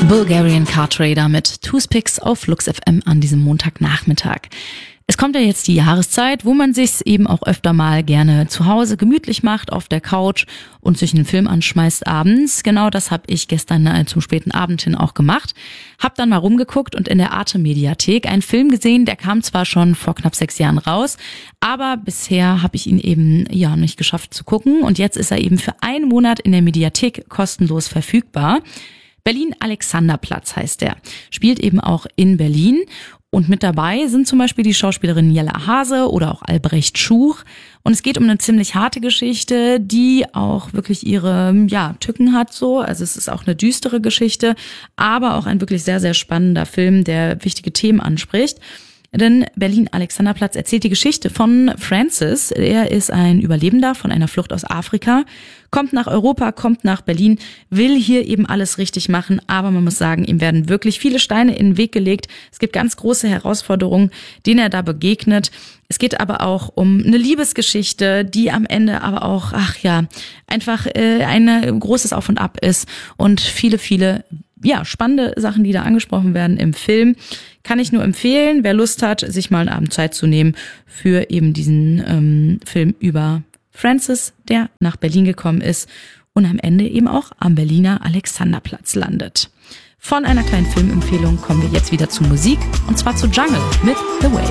Bulgarian Car Trader mit Toothpicks auf Flux FM an diesem Montagnachmittag. Es kommt ja jetzt die Jahreszeit, wo man sich's eben auch öfter mal gerne zu Hause gemütlich macht, auf der Couch und sich einen Film anschmeißt abends. Genau das habe ich gestern zum späten Abend hin auch gemacht. Hab dann mal rumgeguckt und in der Arte-Mediathek einen Film gesehen, der kam zwar schon vor knapp 6 Jahren raus, aber bisher habe ich ihn eben nicht geschafft zu gucken. Und jetzt ist er eben für 1 Monat in der Mediathek kostenlos verfügbar. Berlin-Alexanderplatz heißt der. Spielt eben auch in Berlin. Und mit dabei sind zum Beispiel die Schauspielerin Jella Hase oder auch Albrecht Schuch. Und es geht um eine ziemlich harte Geschichte, die auch wirklich ihre Tücken hat so. Also es ist auch eine düstere Geschichte, aber auch ein wirklich sehr, sehr spannender Film, der wichtige Themen anspricht. Denn Berlin-Alexanderplatz erzählt die Geschichte von Francis. Er ist ein Überlebender von einer Flucht aus Afrika, kommt nach Europa, kommt nach Berlin, will hier eben alles richtig machen, aber man muss sagen, ihm werden wirklich viele Steine in den Weg gelegt. Es gibt ganz große Herausforderungen, denen er da begegnet. Es geht aber auch um eine Liebesgeschichte, die am Ende aber auch, einfach ein großes Auf und Ab ist und viele, viele spannende Sachen, die da angesprochen werden im Film. Kann ich nur empfehlen, wer Lust hat, sich mal einen Abend Zeit zu nehmen für eben diesen Film über Francis, der nach Berlin gekommen ist und am Ende eben auch am Berliner Alexanderplatz landet. Von einer kleinen Filmempfehlung kommen wir jetzt wieder zu Musik, und zwar zu Jungle mit The Way.